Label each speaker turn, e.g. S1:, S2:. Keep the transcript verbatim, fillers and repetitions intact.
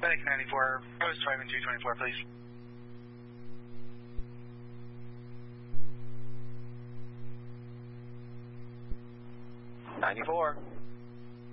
S1: Medic ninety-four, post five and two twenty-four, please.
S2: ninety-four.